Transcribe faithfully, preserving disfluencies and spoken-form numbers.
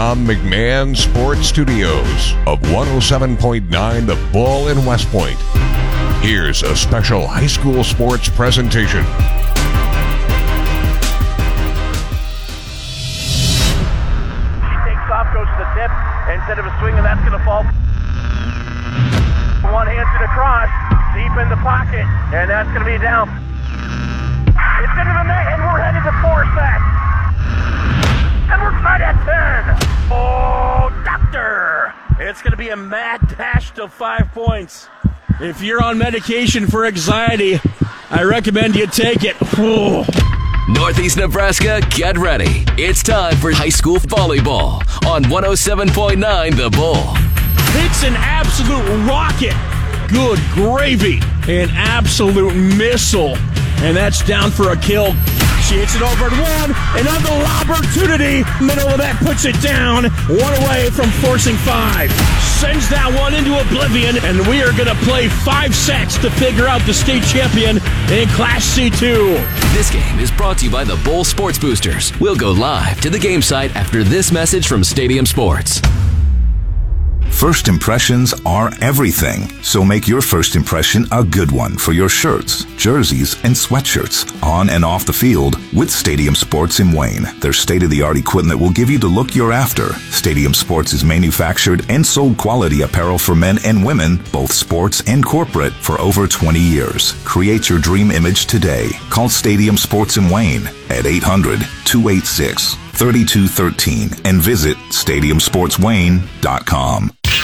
Tom McMahon Sports Studios of one oh seven point nine The Bull in West Point. Here's a special high school sports presentation. Takes off, goes to the tip. Instead of a swing, and that's going to fall. One hands it across, deep in the pocket, and that's going to be down. It's into the net, and we're headed to four sets. And we're tied at ten. Oh, doctor! It's going to be a mad dash to five points. If you're on medication for anxiety, I recommend you take it. Whew. Northeast Nebraska, get ready. It's time for high school volleyball on one oh seven point nine The Bull. It's an absolute rocket. Good gravy. An absolute missile. And that's down for a kill. She hits it over at one. Another opportunity. Middle of that puts it down. One away from forcing five. Sends that one into oblivion. And we are going to play five sets to figure out the state champion in Class C two. This game is brought to you by the Bull Sports Boosters. We'll go live to the game site after this message from Stadium Sports. First impressions are everything, so make your first impression a good one for your shirts, jerseys, and sweatshirts on and off the field with Stadium Sports in Wayne. Their state-of-the-art equipment will give you the look you're after. Stadium Sports has manufactured and sold quality apparel for men and women, both sports and corporate, for over twenty years. Create your dream image today. Call Stadium Sports in Wayne at eight hundred, two eight six, three two one three and visit stadium sports wayne dot com.